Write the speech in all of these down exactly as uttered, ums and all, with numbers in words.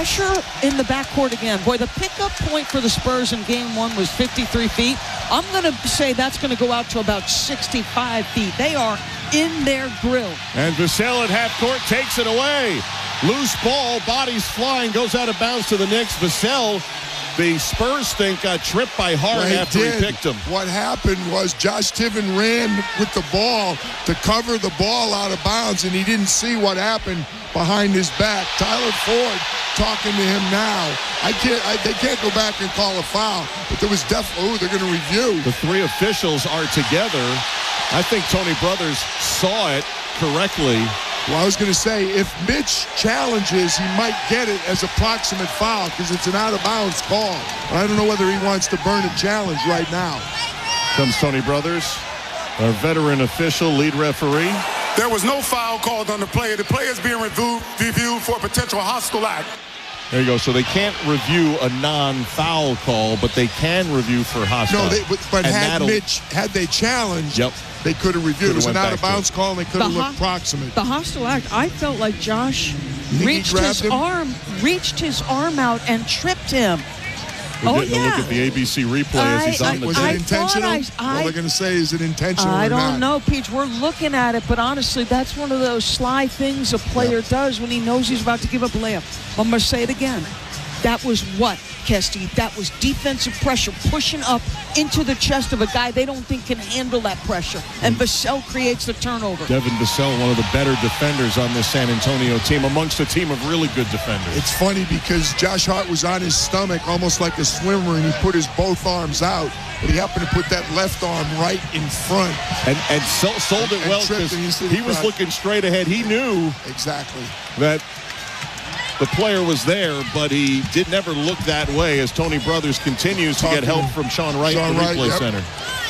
pressure in the backcourt again. Boy, the pickup point for the Spurs in game one was fifty-three feet. I'm going to say that's going to go out to about sixty-five feet. They are in their grill. And Vassell at half court takes it away. Loose ball, bodies flying, goes out of bounds to the Knicks. Vassell, the Spurs think, got tripped by Hart Well, he after did. he picked him. What happened was Josh Tiven ran with the ball to cover the ball out of bounds, and he didn't see what happened behind his back. Tyler Ford talking to him now. I can't. I, they can't go back and call a foul, but there was definitely. Oh, they're going to review. The three officials are together. I think Tony Brothers saw it correctly. Well, I was going to say, if Mitch challenges, he might get it as a proximate foul because it's an out-of-bounds call. But I don't know whether he wants to burn a challenge right now. Comes Tony Brothers, our veteran official, lead referee. There was no foul called on the player. The player is being reviewed, reviewed for a potential hostile act. There you go. So they can't review a non-foul call, but they can review for hostile. No, they, but, but And had that'll- Mitch, had they challenged, Yep. they could have reviewed. Could've It was an went back out-of-bounds to it. call, and they could have The looked ho- proximate. The hostile act, I felt like Josh he reached grabbed his him? arm, reached his arm out and tripped him. We're Oh, getting a yeah. look at the A B C replay as he's I- on the was I- it tape. intentional? I- All I- they're going to say is it intentional I or don't not. know, Peach. We're looking at it, but honestly, that's one of those sly things a player Yep. does when he knows he's about to give up a layup. I'm going to say it again. That was what, Kesty? That was defensive pressure, pushing up into the chest of a guy they don't think can handle that pressure. And Vassell creates the turnover. Devin Vassell, one of the better defenders on this San Antonio team, amongst a team of really good defenders. It's funny because Josh Hart was on his stomach almost like a swimmer, and he put his both arms out, but he happened to put that left arm right in front. And, and so, sold it And well tripped because and he said he he was grabbed- looking straight ahead. He knew Exactly. that the player was there, but he did never look that way as Tony Brothers continues to get Talking help to from Sean Wright, Sean the Wright, replay yep. center.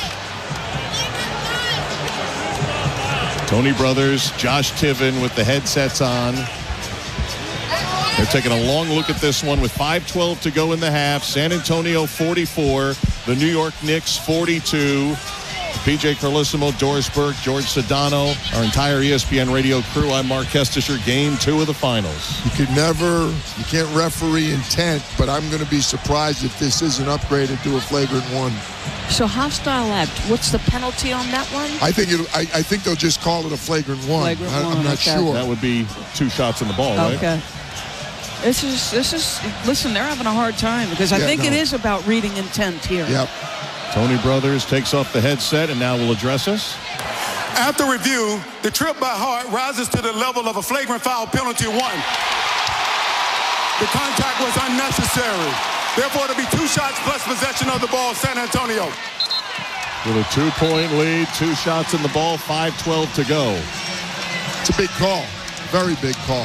Tony Brothers, Josh Tiven with the headsets on. They're taking a long look at this one with five twelve to go in the half. San Antonio forty-four, the New York Knicks forty-two. P J Carlissimo, Doris Burke, George Sedano, our entire E S P N radio crew. I'm Mark Kestisher. Game two of the finals. You could never, you can't referee intent, but I'm going to be surprised if this isn't upgraded to a flagrant one. So hostile act, what's the penalty on that one? I think it. I, I think they'll just call it a flagrant one. Flagrant I, one, I'm not okay. sure. That would be two shots in the ball, right? Okay. This is, this is, listen, they're having a hard time because I Yeah, think no. it is about reading intent here. Yep. Tony Brothers takes off the headset and now will address us. After review, the trip by Hart rises to the level of a flagrant foul penalty one. The contact was unnecessary. Therefore, it'll be two shots plus possession of the ball, San Antonio. With a two-point lead, two shots in the ball, five twelve to go. It's a big call. Very big call.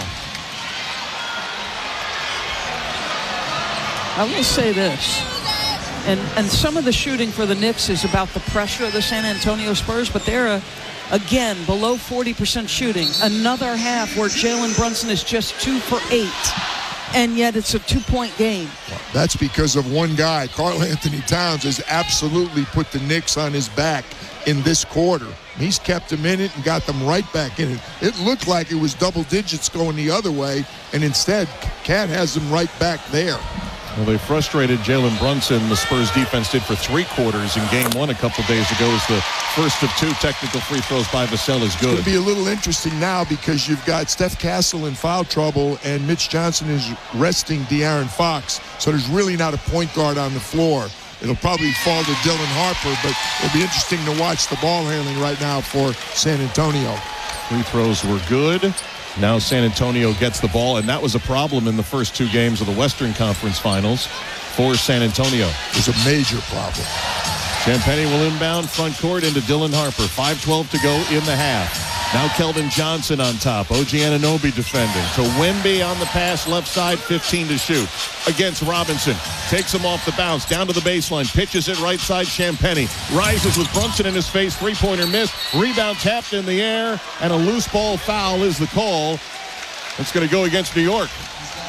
I will say this, and and some of the shooting for the Knicks is about the pressure of the San Antonio Spurs, but they're, a, again, below forty percent shooting. Another half where Jalen Brunson is just two for eight, and yet it's a two-point game. That's because of one guy. Karl Anthony Towns has absolutely put the Knicks on his back in this quarter. He's kept them in it and got them right back in it. It looked like it was double digits going the other way, and instead, Cat has them right back there. Well, they frustrated Jalen Brunson. The Spurs defense did for three quarters in game one a couple days ago as the first of two technical free throws by Vassell is good. It'll be a little interesting now because you've got Steph Castle in foul trouble and Mitch Johnson is resting De'Aaron Fox. So there's really not a point guard on the floor. It'll probably fall to Dylan Harper, but it'll be interesting to watch the ball handling right now for San Antonio. Free throws were good. Now San Antonio gets the ball, and that was a problem in the first two games of the Western Conference Finals for San Antonio. It's a major problem. Champagnie will inbound front court into Dylan Harper. five twelve to go in the half. Now Keldon Johnson on top. O G Anunoby defending. To Wemby on the pass, left side, fifteen to shoot. Against Robinson. Takes him off the bounce, down to the baseline. Pitches it right side, Champagnie. Rises with Brunson in his face. Three-pointer miss. Rebound tapped in the air. And a loose ball foul is the call. It's going to go against New York.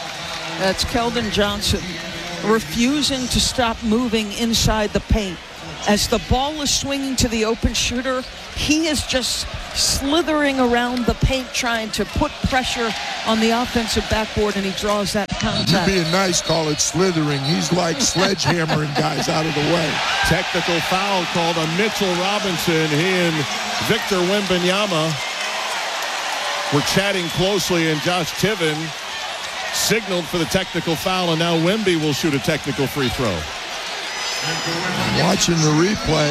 That's Keldon Johnson refusing to stop moving inside the paint. As the ball is swinging to the open shooter, he is just slithering around the paint trying to put pressure on the offensive backboard, and he draws that contact. You're being nice, call it slithering. He's like sledgehammering guys out of the way. Technical foul called on Mitchell Robinson. He and Victor Wembanyama were chatting closely, and Josh Tiven signaled for the technical foul, and now Wemby will shoot a technical free throw. Watching the replay,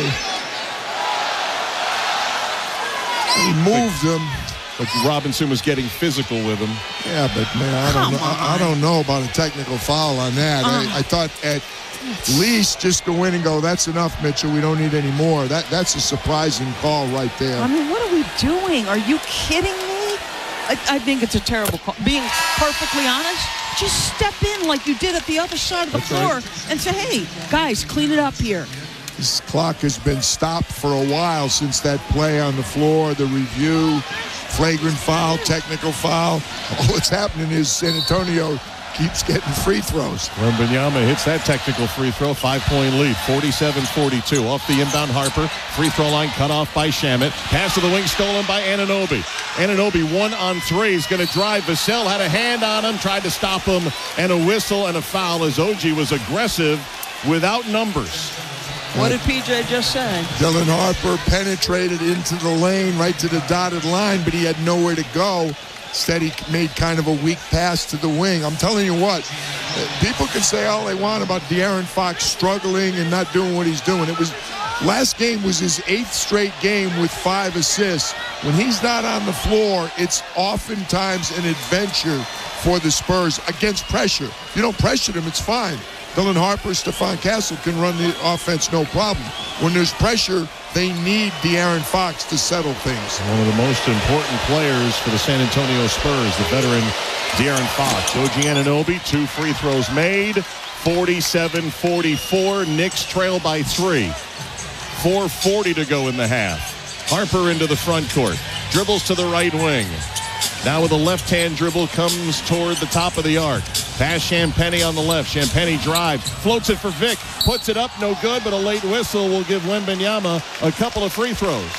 he moved him. But Robinson was getting physical with him. Yeah, but man, I don't Come know. I, I don't know about a technical foul on that. Uh, I, I thought at least just go in and go, that's enough, Mitchell. We don't need any more. That that's a surprising call right there. I mean, what are we doing? Are you kidding me? I, I think it's a terrible call. Being perfectly honest, just step in like you did at the other side of the That's floor right. and say, hey, guys, clean it up here. This clock has been stopped for a while since that play on the floor, the review, flagrant foul, technical foul. All that's happening is San Antonio keeps getting free throws. Wembanyama hits that technical free throw, five-point lead, forty-seven forty-two. Off the inbound, Harper. Free throw line cut off by Shamet. Pass to the wing stolen by Anunoby. Anunoby one on three. He's going to drive. Vassell had a hand on him, tried to stop him, and a whistle and a foul as O G was aggressive without numbers. What did P J just say? Dylan Harper penetrated into the lane right to the dotted line, but he had nowhere to go. Instead, he made kind of a weak pass to the wing. I'm telling you what, people can say all they want about De'Aaron Fox struggling and not doing what he's doing. It was last game was his eighth straight game with five assists. When he's not on the floor, it's oftentimes an adventure for the Spurs against pressure. If you don't pressure them, it's fine. Dylan Harper, Stephon Castle can run the offense no problem. When there's pressure, they need De'Aaron Fox to settle things. One of the most important players for the San Antonio Spurs, the veteran De'Aaron Fox. O G Anunoby, two free throws made, forty-seven forty-four. Knicks trail by three. four forty to go in the half. Harper into the front court. Dribbles to the right wing. Now with a left-hand dribble, comes toward the top of the arc. Pass Champagnie on the left. Champagnie drives, floats it for Vic, puts it up, no good, but a late whistle will give Wembanyama a couple of free throws.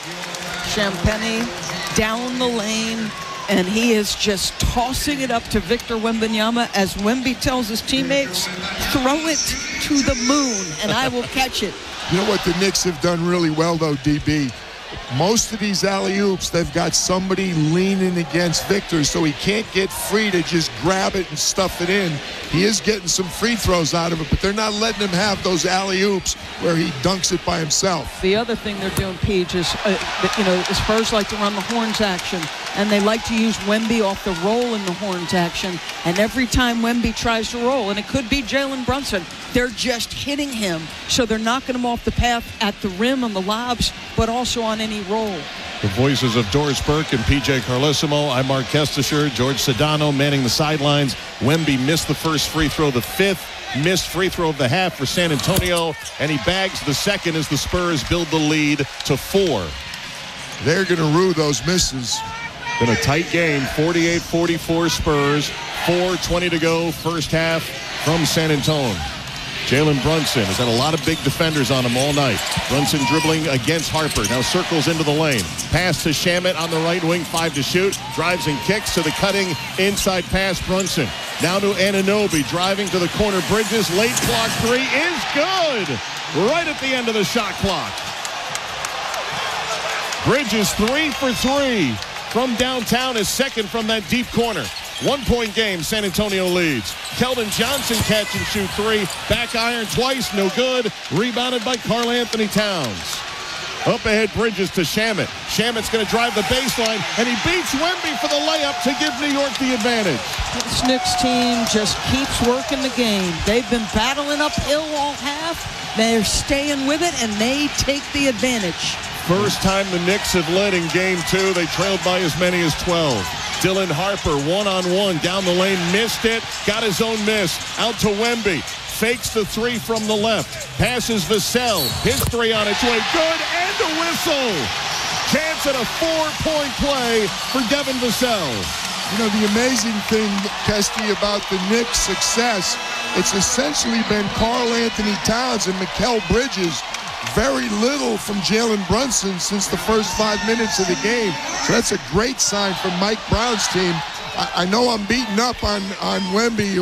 Champagnie down the lane, and he is just tossing it up to Victor Wembanyama as Wemby tells his teammates, throw it to the moon, and I will catch it. You know what the Knicks have done really well, though, D B? Most of these alley-oops, they've got somebody leaning against Victor, so he can't get free to just grab it and stuff it in. He is getting some free throws out of it, but they're not letting him have those alley-oops where he dunks it by himself. The other thing they're doing, Peach, is, uh, you know, the Spurs like to run the horns action, and they like to use Wemby off the roll in the horns action, and every time Wemby tries to roll, and it could be Jalen Brunson, they're just hitting him, so they're knocking him off the path at the rim on the lobs, but also on any roll. The voices of Doris Burke and P J Carlesimo. I'm Mark Kestisher. George Sedano manning the sidelines. Wemby missed the first free throw, the fifth missed free throw of the half for San Antonio, and he bags the second as the Spurs build the lead to four. They're going to rue those misses. Been a tight game, forty-eight forty-four Spurs, four twenty to go, first half from San Antonio. Jalen Brunson has had a lot of big defenders on him all night. Brunson dribbling against Harper. Now circles into the lane. Pass to Shamet on the right wing, five to shoot. Drives and kicks to the cutting inside pass, Brunson. Now to Anunoby, driving to the corner. Bridges, late block three is good. Right at the end of the shot clock. Bridges three for three from downtown, is second from that deep corner. One-point game, San Antonio leads. Keldon Johnson catch and shoot three. Back iron twice, no good. Rebounded by Karl Anthony Towns. Up ahead, Bridges to Shamet. Shamet's going to drive the baseline, and he beats Wemby for the layup to give New York the advantage. This Knicks team just keeps working the game. They've been battling uphill all half. They're staying with it, and they take the advantage. First time the Knicks have led in game two. They trailed by as many as twelve. Dylan Harper, one-on-one, down the lane, missed it, got his own miss. Out to Wemby, fakes the three from the left, passes Vassell, his three on its way, good, and a whistle. Chance at a four-point play for Devin Vassell. You know, the amazing thing, Kesty, about the Knicks' success, it's essentially been Karl Anthony Towns and Mikal Bridges. very little from Jalen Brunson since the first five minutes of the game. So that's a great sign for Mike Brown's team. I, I know I'm beating up on, on Wemby.